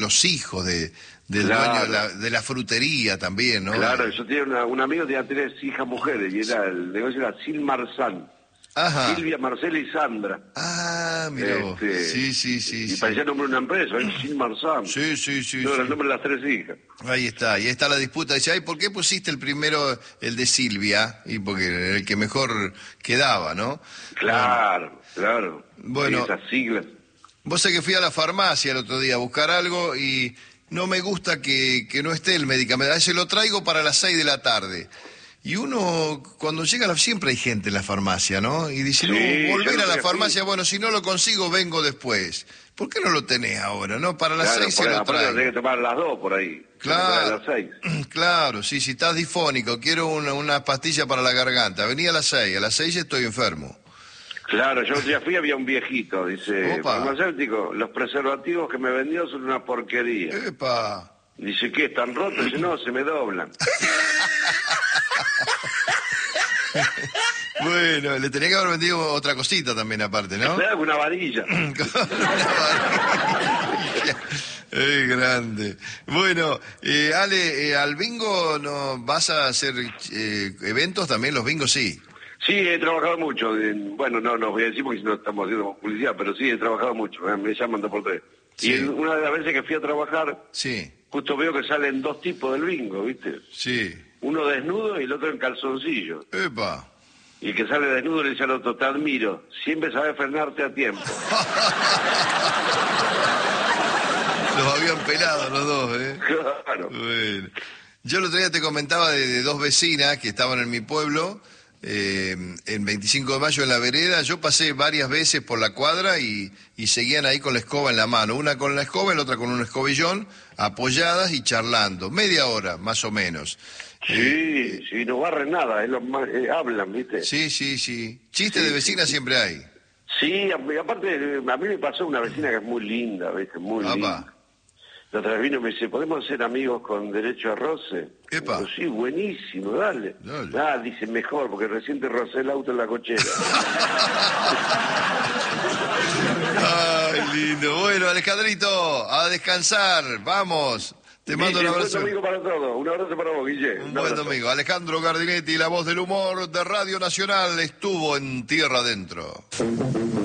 los hijos del Claro. dueño de la frutería también, ¿no? Claro, yo tenía un amigo que tenía 3 hijas mujeres, y el negocio era Sil Marzán. Ajá. Silvia, Marcela y Sandra. Ah, mirá vos. Sí, sí, sí. Y Sí. parecía el nombre de una empresa, Sil Marzán. Sí, sí, sí. Era Sí. el nombre de las 3 hijas. Ahí está, y está la disputa. Dice, ay, ¿por qué pusiste el primero, el de Silvia? Y porque era el que mejor quedaba, ¿no? Claro, claro. Bueno. Sí, esas siglas. Vos sabés que fui a la farmacia el otro día a buscar algo y no me gusta que no esté el medicamento. A veces lo traigo para las 6 de la tarde. Y uno, cuando llega, siempre hay gente en la farmacia, ¿no? Y dice, Sí, no, volver yo a la no farmacia, bueno, si no lo consigo, vengo después. ¿Por qué no lo tenés ahora, no? Para las Claro, 6 se lo aparte traigo. tenés que tomar las 2 por ahí. Claro, A las 6. claro, sí, si estás difónico, quiero una pastilla para la garganta, vení a las 6 estoy enfermo. Claro, yo ya fui, había un viejito, dice, Opa. farmacéutico, los preservativos que me vendió son una porquería. ¡Epa! Dice, ¿qué? ¿Están rotos? Dice, no, se me doblan. Bueno, le tenía que haber vendido otra cosita también aparte, ¿no? Claro, una varilla. Es grande. Bueno, Ale, al bingo no vas a hacer eventos también, los bingos sí. Sí, he trabajado mucho. Bueno, no voy a decir porque si no estamos haciendo publicidad, pero sí, he trabajado mucho. Me llaman 2x3. Sí. Y una de las veces que fui a trabajar, Sí, justo veo que salen 2 tipos del bingo, ¿viste? sí. Uno desnudo y el otro en calzoncillo. ¡Epa! Y el que sale desnudo le dice al otro, te admiro, siempre sabes frenarte a tiempo. Los habían pelado los dos, ¿eh? Claro. Bueno. Yo el otro día te comentaba de 2 vecinas que estaban en mi pueblo, en 25 de mayo en la vereda. Yo pasé varias veces por la cuadra y seguían ahí con la escoba en la mano. Una con la escoba y la otra con un escobillón, apoyadas y charlando. Media hora, más o menos. Sí, sí, no barren nada, es lo más, hablan, ¿viste? Sí, sí, sí. Chistes Sí, de vecinas sí. siempre hay. Sí, aparte, a mí me pasó una vecina que es muy linda, ¿viste? Muy Apa. linda. La otra vez vino y me dice, ¿podemos ser amigos con derecho a roce? Epa. Digo, sí, buenísimo, dale. Dale. Ah, dice, mejor, porque recién te rocé el auto en la cochera. Ay, lindo. Bueno, Alejandrito, a descansar. Vamos. Te mando un Dice, abrazo. buen domingo para todos. Un abrazo para vos, Guille. Un buen abrazo. domingo. Alejandro Gardinetti, la voz del humor de Radio Nacional, estuvo en Tierra Adentro.